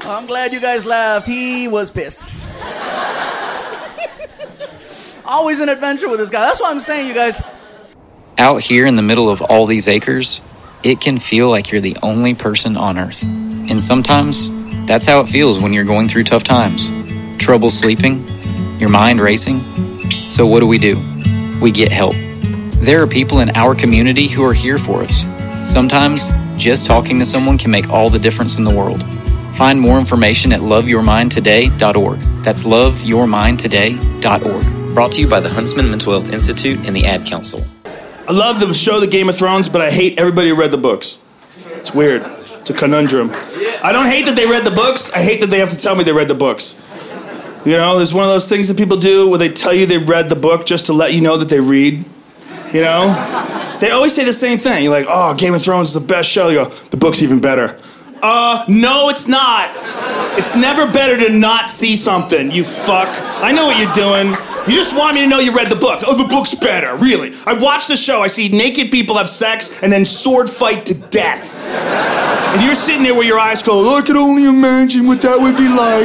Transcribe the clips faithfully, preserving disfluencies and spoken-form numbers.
I'm glad you guys laughed. He was pissed. Always an adventure with this guy. That's what I'm saying, you guys. Out here in the middle of all these acres, it can feel like you're the only person on Earth. And sometimes, that's how it feels when you're going through tough times. Trouble sleeping, your mind racing. So what do we do? We get help. There are people in our community who are here for us. Sometimes, just talking to someone can make all the difference in the world. Find more information at love your mind today dot org. That's love your mind today dot org. Brought to you by the Huntsman Mental Health Institute and the Ad Council. I love the show The Game of Thrones, but I hate everybody who read the books. It's weird. It's a conundrum. I don't hate that they read the books. I hate that they have to tell me they read the books. You know, there's one of those things that people do where they tell you they read the book just to let you know that they read. You know? They always say the same thing. You're like, oh, Game of Thrones is the best show. You go, the book's even better. Uh, no, it's not. It's never better to not see something, you fuck. I know what you're doing. You just want me to know you read the book. Oh, the book's better, really. I watch the show, I see naked people have sex and then sword fight to death. And you're sitting there with your eyes closed. Oh, I can only imagine what that would be like.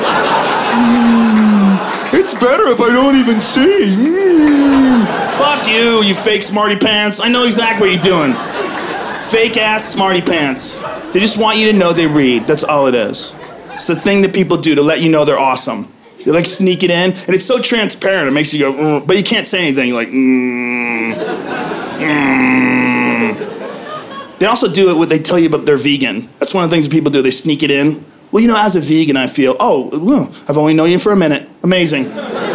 Mm, it's better if I don't even see. Mm. Fuck you, you fake smarty pants. I know exactly what you're doing. Fake ass smarty pants. They just want you to know they read. That's all it is. It's the thing that people do to let you know they're awesome. They like sneak it in, and it's so transparent. It makes you go, mm, but you can't say anything. You're like, mm, mm. They also do it when they tell you about they're vegan. That's one of the things that people do. They sneak it in. Well, you know, as a vegan, I feel, oh, well, I've only known you for a minute. Amazing.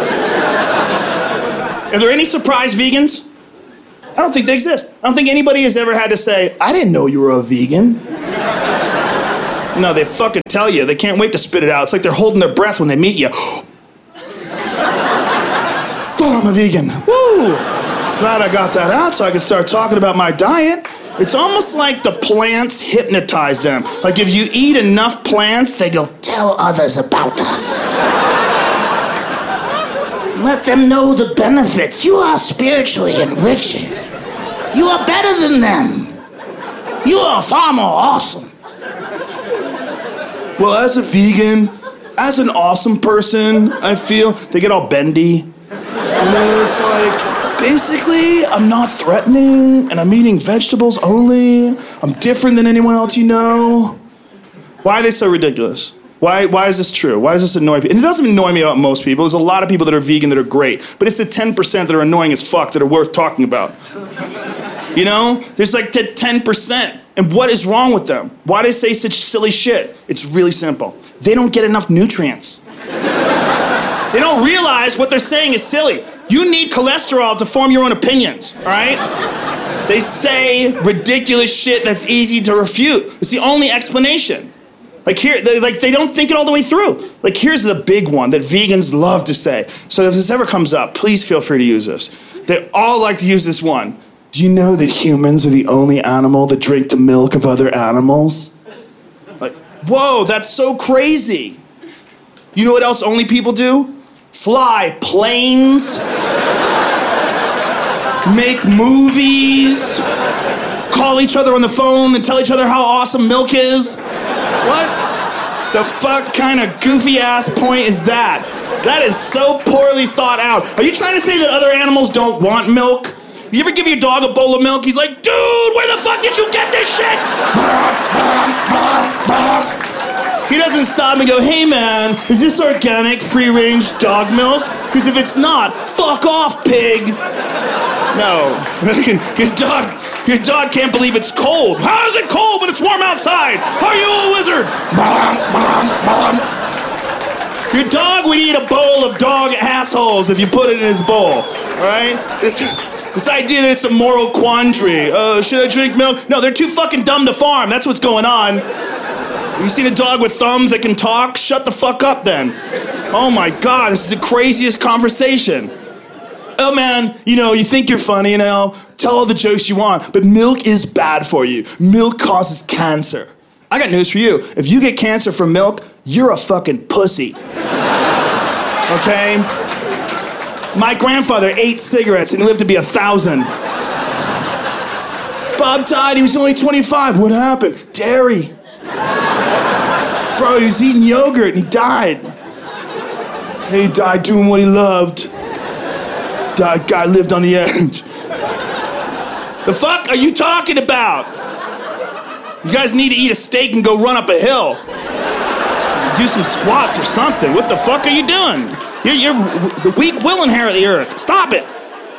Are there any surprise vegans? I don't think they exist. I don't think anybody has ever had to say, I didn't know you were a vegan. No, they fucking tell you. They can't wait to spit it out. It's like they're holding their breath when they meet you. Oh, I'm a vegan. Woo! Glad I got that out so I can start talking about my diet. It's almost like the plants hypnotize them. Like if you eat enough plants, they go, tell others about us. Let them know the benefits. You are spiritually enriching. You are better than them. You are far more awesome. Well, as a vegan, as an awesome person, I feel they get all bendy. And then it's like, basically, I'm not threatening, and I'm eating vegetables only. I'm different than anyone else you know. Why are they so ridiculous? Why, why is this true? Why does this annoy people? And it doesn't annoy me about most people. There's a lot of people that are vegan that are great. But it's the ten percent that are annoying as fuck that are worth talking about. You know? There's like the ten percent. And what is wrong with them? Why do they say such silly shit? It's really simple. They don't get enough nutrients. They don't realize what they're saying is silly. You need cholesterol to form your own opinions, all right? They say ridiculous shit that's easy to refute. It's the only explanation. Like here, they, like they don't think it all the way through. Like here's the big one that vegans love to say. So if this ever comes up, please feel free to use this. They all like to use this one. Do you know that humans are the only animal that drink the milk of other animals? Like, whoa, that's so crazy. You know what else only people do? Fly planes, make movies, call each other on the phone and tell each other how awesome milk is. What the fuck kind of goofy ass point is that? That is so poorly thought out. Are you trying to say that other animals don't want milk? You ever give your dog a bowl of milk? He's like, dude, where the fuck did you get this shit? He doesn't stop and go, hey man, is this organic, free-range dog milk? Because if it's not, fuck off, pig. No, your dog, your dog can't believe it's cold. How is it cold when it's warm outside? Are you a wizard? Your dog would eat a bowl of dog assholes if you put it in his bowl, all right? This, this idea that it's a moral quandary. Uh, should I drink milk? No, they're too fucking dumb to farm. That's what's going on. You seen a dog with thumbs that can talk? Shut the fuck up then. Oh my God, this is the craziest conversation. Oh man, you know, you think you're funny, you know, tell all the jokes you want, but milk is bad for you. Milk causes cancer. I got news for you. If you get cancer from milk, you're a fucking pussy. Okay? My grandfather ate cigarettes and he lived to be a thousand. Bob died, he was only twenty-five. What happened? Dairy. Bro, he was eating yogurt and he died. He died doing what he loved. Died, guy lived on the edge. The fuck are you talking about? You guys need to eat a steak and go run up a hill. Do some squats or something. What the fuck are you doing? You're, you're the weak will inherit the earth. Stop it.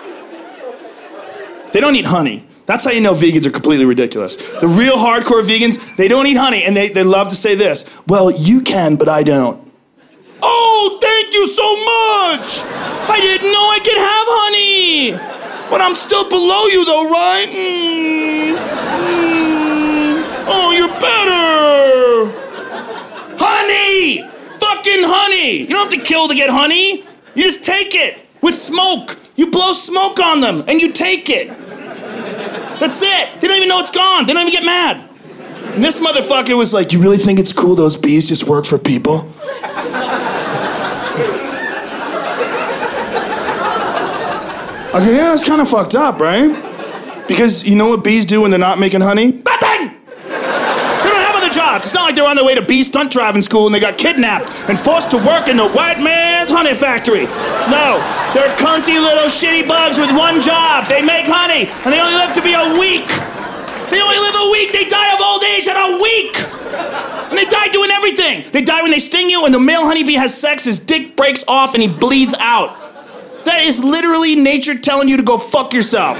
They don't eat honey. That's how you know vegans are completely ridiculous. The real hardcore vegans, they don't eat honey, and they, they love to say this. Well, you can, but I don't. Oh, thank you so much! I didn't know I could have honey! But I'm still below you, though, right? Mm, mm. Oh, you're better! Honey! Fucking honey! You don't have to kill to get honey. You just take it with smoke. You blow smoke on them, and you take it. That's it. They don't even know it's gone. They don't even get mad. And this motherfucker was like, you really think it's cool those bees just work for people? Okay, yeah, it's kind of fucked up, right? Because you know what bees do when they're not making honey? Nothing! They don't have other jobs. It's not like they're on their way to bee stunt driving school and they got kidnapped and forced to work in the white man's honey factory. No, they're cunty little shitty bugs with one job. They make honey, and they only live to be a week. They only live a week. They die of old age in a week. And they die doing everything. They die when they sting you, and the male honeybee has sex, his dick breaks off, and he bleeds out. That is literally nature telling you to go fuck yourself.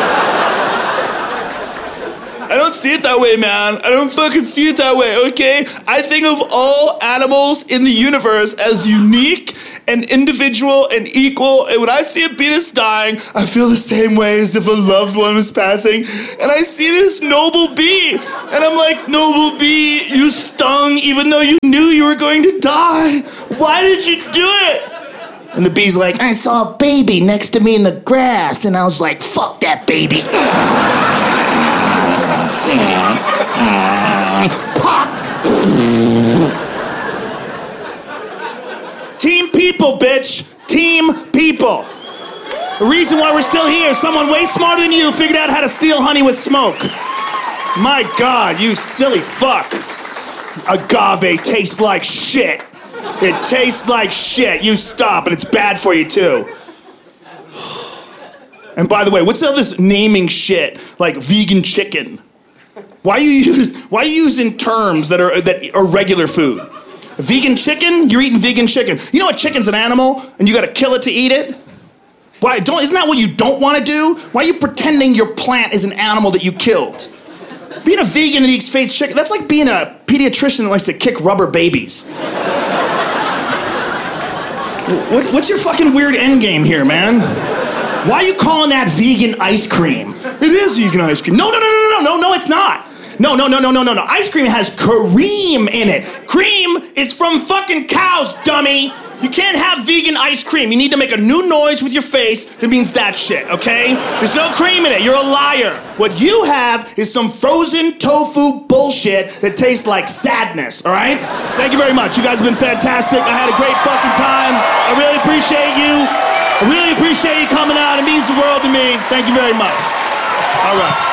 I don't see it that way, man. I don't fucking see it that way, okay? I think of all animals in the universe as unique and individual and equal. And when I see a bee that's dying, I feel the same way as if a loved one was passing. And I see this noble bee. And I'm like, noble bee, you stung even though you knew you were going to die. Why did you do it? And the bee's like, I saw a baby next to me in the grass, and I was like, fuck that baby. Pop. Team people, bitch. Team people. The reason why we're still here, someone way smarter than you figured out how to steal honey with smoke. My God, you silly fuck. Agave tastes like shit. It tastes like shit. You stop, and it's bad for you, too. And by the way, what's all this naming shit like vegan chicken? Why you use why are you using terms that are that are regular food? Vegan chicken? You're eating vegan chicken. You know what chicken's an animal, and you got to kill it to eat it? Why don't? Isn't that what you don't want to do? Why are you pretending your plant is an animal that you killed? Being a vegan that eats fake chicken, that's like being a pediatrician that likes to kick rubber babies. What, what's your fucking weird end game here, man? Why are you calling that vegan ice cream? It is vegan ice cream. No, no, no, no, no, no, no, it's not. No, no, no, no, no, no, no. Ice cream has cream in it. Cream is from fucking cows, dummy. You can't have vegan ice cream. You need to make a new noise with your face that means that shit, okay? There's no cream in it. You're a liar. What you have is some frozen tofu bullshit that tastes like sadness, all right? Thank you very much. You guys have been fantastic. I had a great fucking time. I really appreciate you. I really appreciate you coming out. It means the world to me. Thank you very much. All right.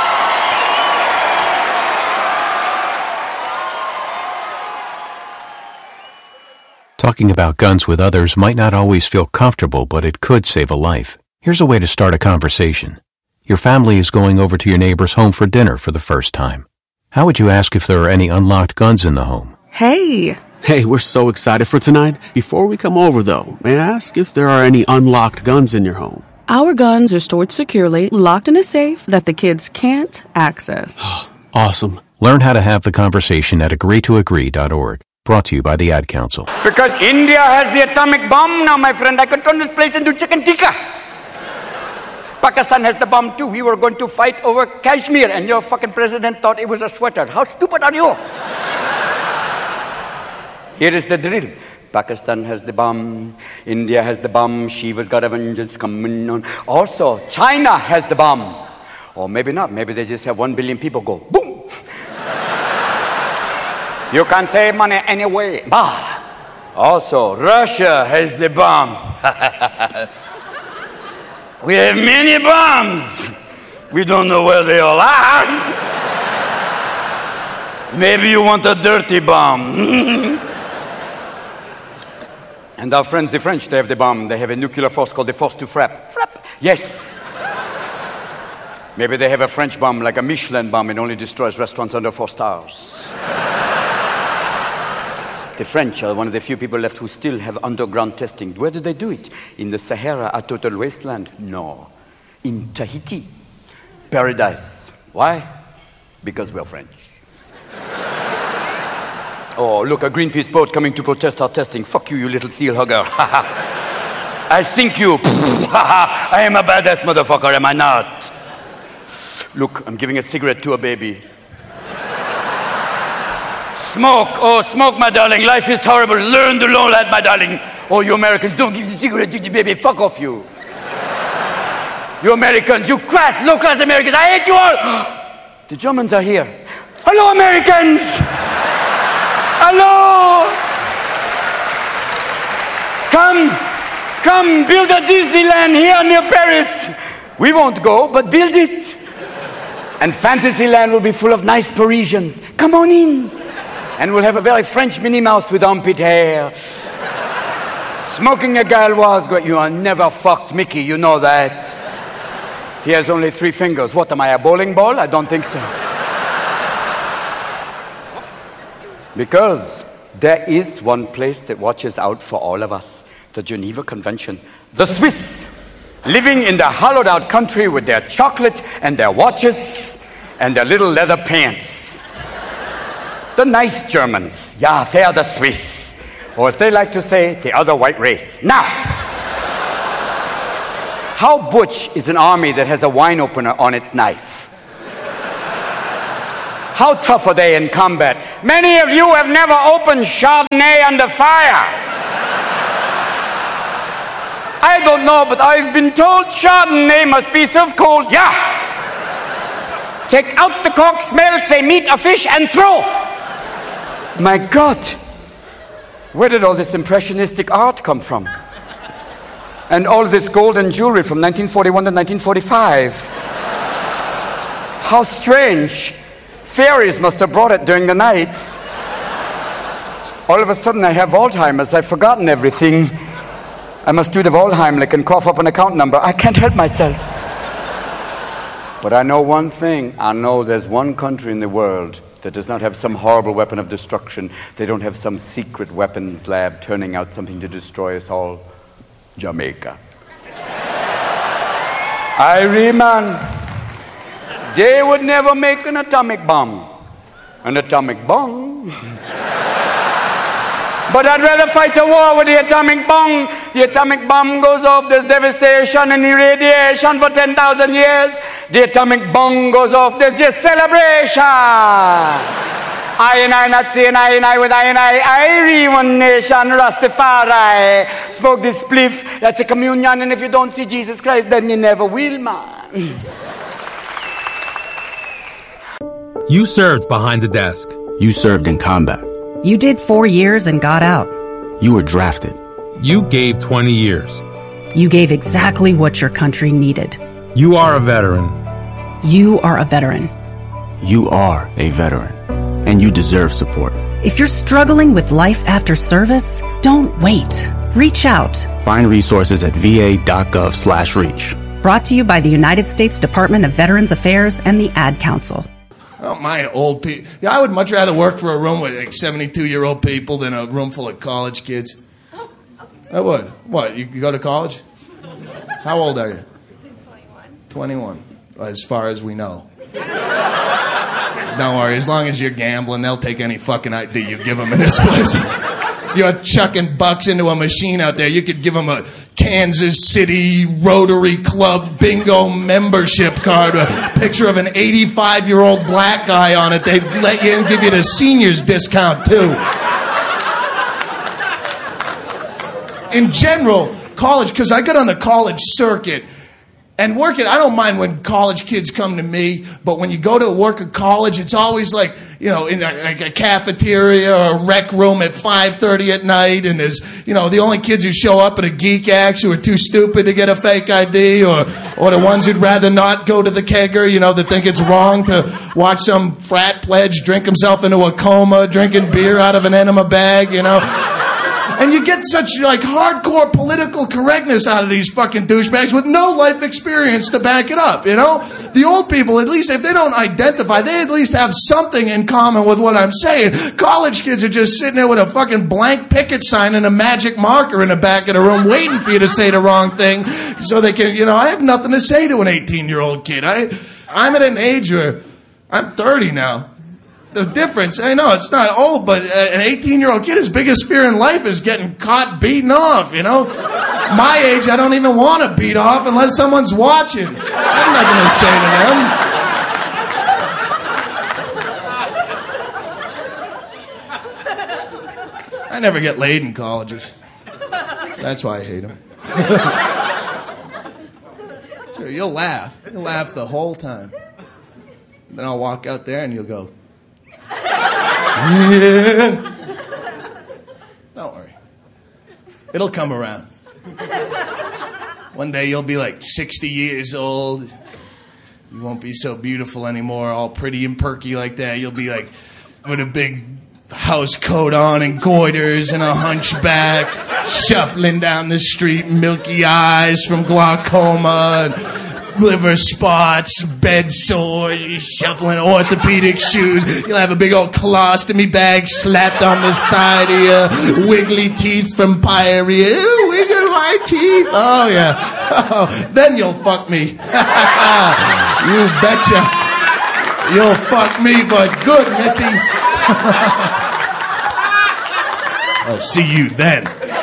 Talking about guns with others might not always feel comfortable, but it could save a life. Here's a way to start a conversation. Your family is going over to your neighbor's home for dinner for the first time. How would you ask if there are any unlocked guns in the home? Hey! Hey, we're so excited for tonight. Before we come over, though, may I ask if there are any unlocked guns in your home? Our guns are stored securely, locked in a safe that the kids can't access. Awesome. Learn how to have the conversation at agree to agree dot org. Brought to you by the Ad Council. Because India has the atomic bomb now, my friend. I can turn this place into chicken tikka. Pakistan has the bomb too. We were going to fight over Kashmir, and your fucking president thought it was a sweater. How stupid are you? Here is the drill. Pakistan has the bomb. India has the bomb. Shiva's got a vengeance coming on. Also, China has the bomb. Or maybe not. Maybe they just have one billion people go boom. You can save money anyway. Bah. Also, Russia has the bomb. We have many bombs. We don't know where they all are. Maybe you want a dirty bomb. And our friends, the French, they have the bomb. They have a nuclear force called the force to frap. Frap, yes. Maybe they have a French bomb, like a Michelin bomb. It only destroys restaurants under four stars. The French are one of the few people left who still have underground testing. Where do they do it? In the Sahara, a total wasteland? No. In Tahiti. Paradise. Why? Because we're French. Oh, look, a Greenpeace boat coming to protest our testing. Fuck you, you little seal hugger. I sink you. I am a badass motherfucker, am I not? Look, I'm giving a cigarette to a baby. Smoke, oh, smoke, my darling. Life is horrible. Learn to know that, my darling. Oh, you Americans, don't give the cigarette to the baby. Fuck off, you. You Americans, you crass, low-class Americans. I hate you all. The Germans are here. Hello, Americans. Hello! Come, come, build a Disneyland here near Paris. We won't go, but build it. And Fantasyland will be full of nice Parisians. Come on in. And we'll have a very French Minnie Mouse with armpit hair. Smoking a Gauloise. You are never fucked Mickey, you know that. He has only three fingers. What, am I, a bowling ball? I don't think so. Because there is one place that watches out for all of us, the Geneva Convention. The Swiss, living in their hollowed out country with their chocolate and their watches and their little leather pants. The nice Germans, yeah, they're the Swiss. Or as they like to say, the other white race. Now, how butch is an army that has a wine opener on its knife? How tough are they in combat? Many of you have never opened Chardonnay under fire. I don't know, but I've been told Chardonnay must be served cold. Yeah. Take out the cork, smell, say meat or fish, and throw. My God. Where did all this impressionistic art come from? And all this golden jewelry from nineteen forty-one to nineteen forty-five. How strange. Fairies must have brought it during the night. All of a sudden I have Alzheimer's. I've forgotten everything. I must do the Volheimlich and cough up an account number. I can't help myself. But I know one thing. I know there's one country in the world that does not have some horrible weapon of destruction. They don't have some secret weapons lab turning out something to destroy us all. Jamaica. Irie, they would never make an atomic bomb. An atomic bomb. But I'd rather fight a war with the atomic bomb. The atomic bomb goes off, there's devastation and irradiation for ten thousand years. The atomic bomb goes off, there's just celebration. I and I not saying I and I with I and I. Irie, one nation, Rastafari. Smoke this spliff, that's a communion, and if you don't see Jesus Christ, then you never will, man. You served behind the desk. You served in combat. You did four years and got out. You were drafted. You gave twenty years. You gave exactly what your country needed. You are a veteran. You are a veteran. You are a veteran. And you deserve support. If you're struggling with life after service, don't wait. Reach out. Find resources at va.gov slash reach. Brought to you by the United States Department of Veterans Affairs and the Ad Council. I don't mind old people. Yeah, I would much rather work for a room with like seventy-two-year-old people than a room full of college kids. I would. What, you, you go to college? How old are you? twenty-one. twenty-one, as far as we know. Don't worry, as long as you're gambling, they'll take any fucking I D you give them in this place. You're chucking bucks into a machine out there. You could give them a Kansas City Rotary Club bingo membership card, a picture of an eighty-five-year-old black guy on it. They'd let you and give you the seniors discount, too. In general, college, because I got on the college circuit, And working, I don't mind when college kids come to me, but when you go to work at college, it's always like, you know, in a, like a cafeteria or a rec room at five thirty at night, and there's, you know, the only kids who show up at a Geek Acts who are too stupid to get a fake I D, or, or the ones who'd rather not go to the kegger, you know, that think it's wrong to watch some frat pledge drink himself into a coma, drinking beer out of an enema bag, you know. And you get such, like, hardcore political correctness out of these fucking douchebags with no life experience to back it up, you know? The old people, at least, if they don't identify, they at least have something in common with what I'm saying. College kids are just sitting there with a fucking blank picket sign and a magic marker in the back of the room waiting for you to say the wrong thing so they can, you know, I have nothing to say to an eighteen-year-old kid. I, I'm at an age where I'm thirty now. The difference, I know it's not old, but uh, an eighteen-year-old kid, his biggest fear in life is getting caught beating off, you know? My age, I don't even want to beat off unless someone's watching. I'm not going to say to them. I never get laid in colleges. That's why I hate them. Sure, you'll laugh. You'll laugh the whole time. Then I'll walk out there and you'll go, yeah. Don't worry. It'll come around. One day you'll be like sixty years old. You won't be so beautiful anymore, all pretty and perky like that. You'll be like with a big house coat on and goiters and a hunchback, shuffling down the street, milky eyes from glaucoma, and liver spots, bed sore, you're shuffling orthopedic shoes. You'll have a big old colostomy bag slapped on the side of you, wiggly teeth from pyorrhea. Ew, wiggle my teeth. Oh, yeah. Oh, then you'll fuck me. You betcha. You'll fuck me, but good, missy. I'll see you then.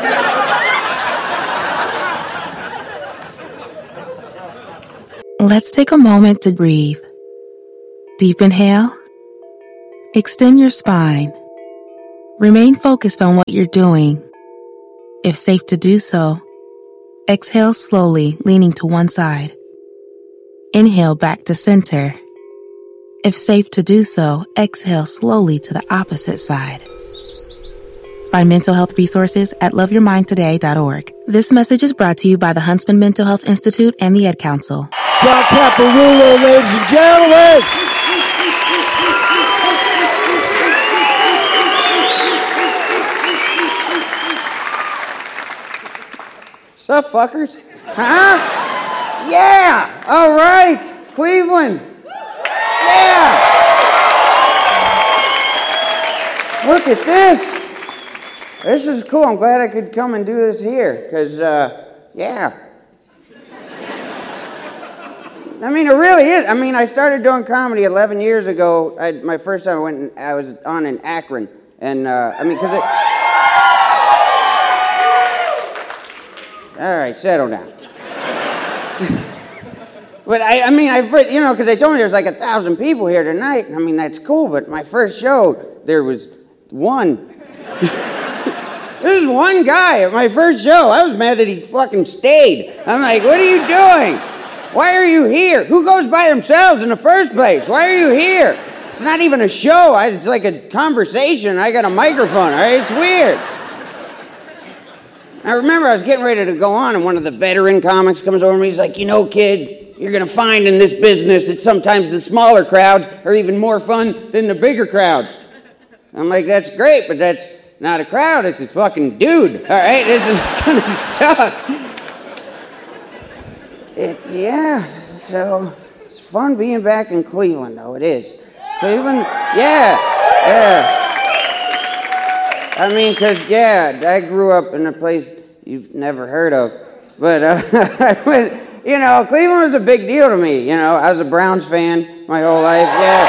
Let's take a moment to breathe. Deep inhale. Extend your spine. Remain focused on what you're doing. If safe to do so, exhale slowly, leaning to one side. Inhale back to center. If safe to do so, exhale slowly to the opposite side. Find mental health resources at love your mind today dot org. This message is brought to you by the Huntsman Mental Health Institute and the Ed Council. John Caparulo, ladies and gentlemen. What's up, fuckers? Huh? Yeah! All right! Cleveland! Yeah! Look at this! This is cool. I'm glad I could come and do this here, because, uh, yeah. I mean, it really is. I mean, I started doing comedy eleven years ago. I, my first time I went, in, I was on in Akron. And, uh, I mean, because it... All right, settle down. But, I, I mean, I, you know, because they told me there's like a thousand people here tonight. I mean, that's cool, but my first show, there was one. There was one guy at my first show. I was mad that he fucking stayed. I'm like, what are you doing? Why are you here? Who goes by themselves in the first place? Why are you here? It's not even a show. I, it's like a conversation. I got a microphone, all right? It's weird. I remember I was getting ready to go on, and one of the veteran comics comes over to me. He's like, you know, kid, you're going to find in this business that sometimes the smaller crowds are even more fun than the bigger crowds. I'm like, that's great, but that's not a crowd. It's a fucking dude, all right? This is going to suck. It's, yeah, so it's fun being back in Cleveland, though. It is. Cleveland, yeah, yeah. I mean, because, yeah, I grew up in a place you've never heard of. But, uh, I went, you know, Cleveland was a big deal to me. You know, I was a Browns fan my whole life. Yeah,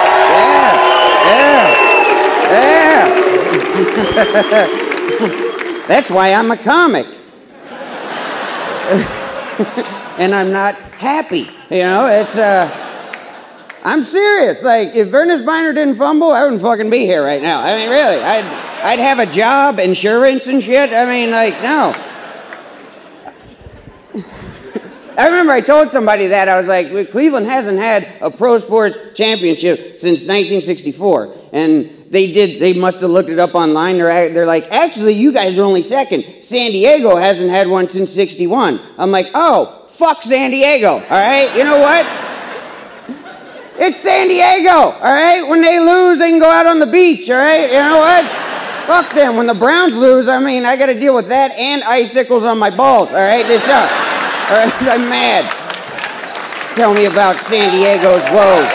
yeah, yeah, yeah. That's why I'm a comic. And I'm not happy, you know, it's, uh, I'm serious. Like, if Ernest Biner didn't fumble, I wouldn't fucking be here right now. I mean, really, I'd, I'd have a job, insurance and shit. I mean, like, no. I remember I told somebody that. I was like, well, Cleveland hasn't had a pro sports championship since nineteen sixty-four. And they did, they must have looked it up online. They're, they're like, actually, you guys are only second. San Diego hasn't had one since sixty-one. I'm like, oh, fuck San Diego, all right? You know what? It's San Diego, all right? When they lose, they can go out on the beach, all right? You know what? Fuck them. When the Browns lose, I mean, I got to deal with that and icicles on my balls, all right? This sucks. All right, I'm mad. Tell me about San Diego's woes.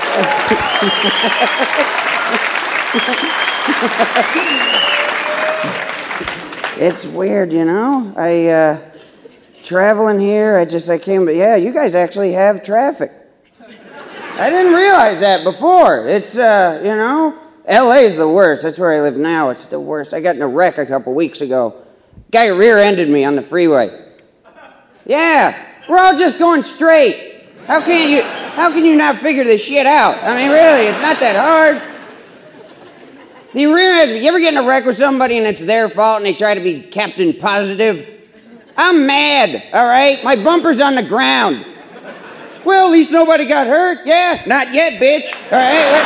It's weird, you know? I, uh, traveling here, I just, I came, but yeah, you guys actually have traffic. I didn't realize that before. It's, uh, you know, L A's the worst. That's where I live now. It's the worst. I got in a wreck a couple weeks ago. Guy rear-ended me on the freeway. Yeah, we're all just going straight. How can you, how can you not figure this shit out? I mean, really, it's not that hard. You realize, you ever get in a wreck with somebody and it's their fault and they try to be Captain Positive? I'm mad, all right? My bumper's on the ground. Well, at least nobody got hurt. Yeah, not yet, bitch. All right?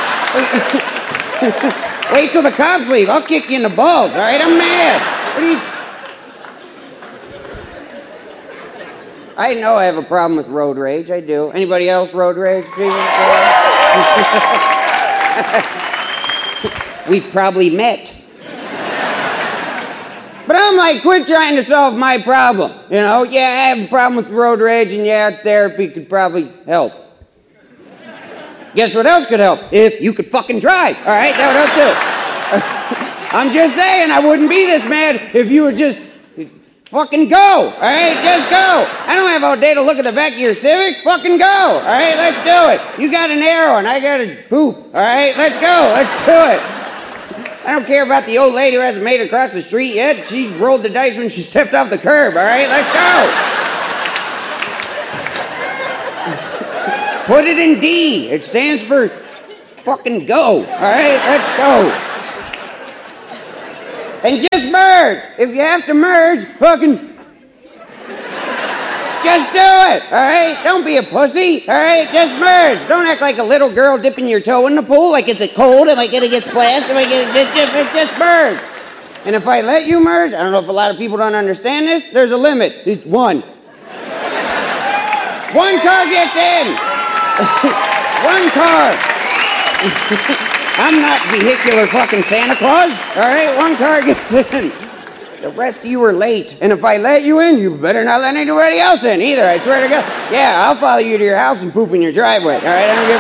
Wait till the cops leave. I'll kick you in the balls, all right? I'm mad. What are you... I know I have a problem with road rage. I do. Anybody else road rage? We've probably met. But I'm like, quit trying to solve my problem. You know, yeah, I have a problem with road rage, and yeah, therapy could probably help. Guess what else could help? If you could fucking drive, all right? That would help too. I'm just saying, I wouldn't be this mad if you would just fucking go, all right? Just go. I don't have all day to look at the back of your Civic. Fucking go, all right? Let's do it. You got an arrow, and I got a poop, all right? Let's go. Let's do it. I don't care about the old lady who hasn't made it across the street yet. She rolled the dice when she stepped off the curb, all right? Let's go. Put it in D. It stands for fucking go, all right? Let's go. And just merge. If you have to merge, fucking just do it, all right? Don't be a pussy, all right? Just merge. Don't act like a little girl dipping your toe in the pool. Like, is it cold? Am I gonna get splashed? Am I gonna just, just, just merge? And if I let you merge, I don't know if a lot of people don't understand this, there's a limit. It's one. One car gets in. One car. I'm not vehicular fucking Santa Claus, all right? One car gets in. The rest of you are late. And if I let you in, you better not let anybody else in either, I swear to God. Yeah, I'll follow you to your house and poop in your driveway, all right? I don't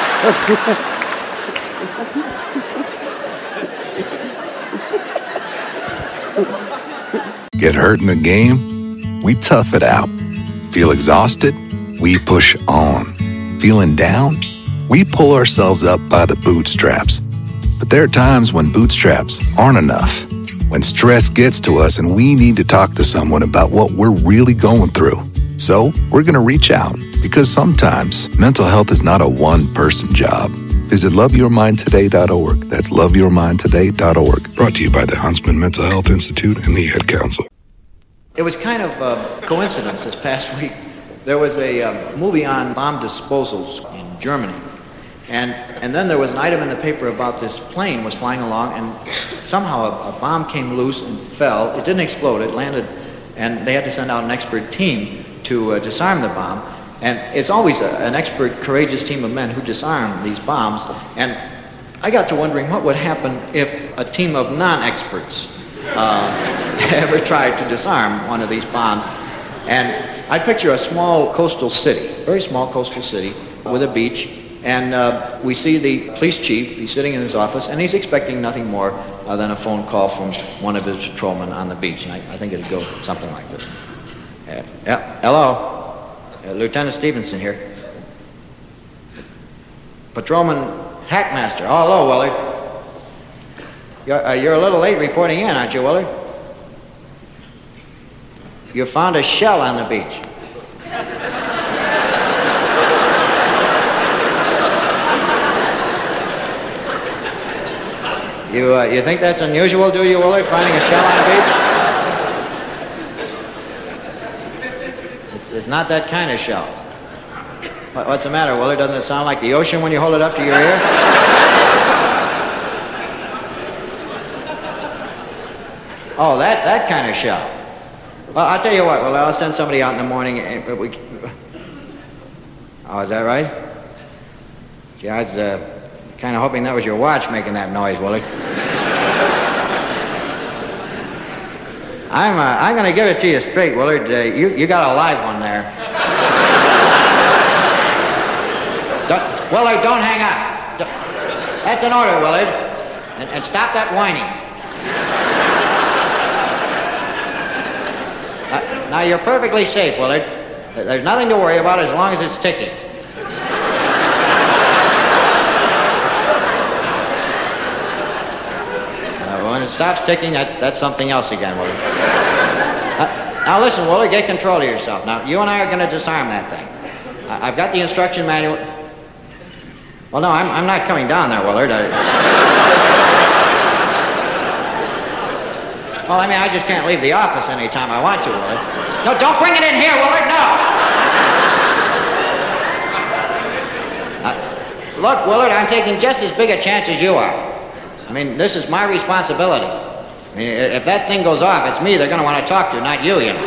give a shit. Get hurt in the game? We tough it out. Feel exhausted? We push on. Feeling down? We pull ourselves up by the bootstraps. But there are times when bootstraps aren't enough. When stress gets to us and we need to talk to someone about what we're really going through. So we're going to reach out because sometimes mental health is not a one-person job. Visit love your mind today dot org. That's love your mind today dot org. Brought to you by the Huntsman Mental Health Institute and the Ad Council. It was kind of a coincidence this past week. There was a um, movie on bomb disposals in Germany. And and then there was an item in the paper about this plane was flying along, and somehow a, a bomb came loose and fell. It didn't explode, it landed, and they had to send out an expert team to uh, disarm the bomb. And it's always a, an expert, courageous team of men who disarm these bombs. And I got to wondering what would happen if a team of non-experts uh, ever tried to disarm one of these bombs. And I picture a small coastal city, very small coastal city with a beach. And uh, we see the police chief, he's sitting in his office, and he's expecting nothing more uh, than a phone call from one of his patrolmen on the beach. And I, I think it'd go something like this. Uh, yeah, hello, uh, Lieutenant Stevenson here. Patrolman Hackmaster. Oh, hello, Willard. You're, uh, you're a little late reporting in, aren't you, Willard? You found a shell on the beach. You, uh, you think that's unusual, do you, Willard, finding a shell on the beach? It's, it's not that kind of show. What, what's the matter, Willard? Doesn't it sound like the ocean when you hold it up to your ear? Oh, that, that kind of show. Well, I'll tell you what, well, I'll send somebody out in the morning and we... Oh, is that right? Gee, I was uh, kind of hoping that was your watch making that noise, Willard. I'm, uh, I'm going to give it to you straight, Willard. Uh, you, you got a live one there. Don't, Willard, don't hang up. Don't, that's an order, Willard. And, and stop that whining. Uh, now, you're perfectly safe, Willard. There's nothing to worry about as long as it's ticking. Uh, when it stops ticking, that's, that's something else again, Willard. Uh, now, listen, Willard, get control of yourself. Now, you and I are going to disarm that thing. I, I've got the instruction manual. Well, no, I'm, I'm not coming down there, Willard. I... Well, I mean, I just can't leave the office anytime I want to, Willard. No, don't bring it in here, Willard, no! Uh, look, Willard, I'm taking just as big a chance as you are. I mean, this is my responsibility. I mean, if that thing goes off, it's me they're going to want to talk to, not you, you know.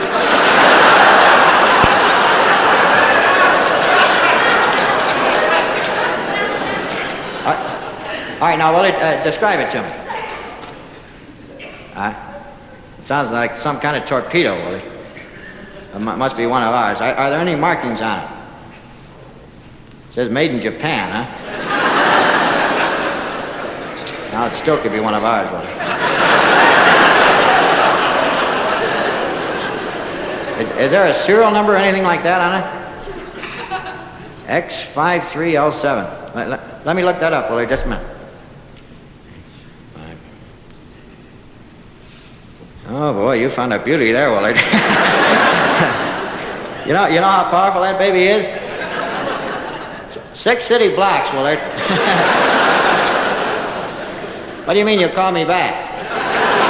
All right, now, Willard, uh, describe it to me. Uh, it sounds like some kind of torpedo, Willard. It mu- must be one of ours. Are, are there any markings on it? It says made in Japan, huh? Now, it still could be one of ours, Willard. Is, is there a serial number or anything like that on it? X five three L seven. Let, let, let me look that up, Willard, just a minute. Oh, boy, you found a beauty there, Willard. you know you know how powerful that baby is? Six city blocks, Willard. What do you mean you call me back?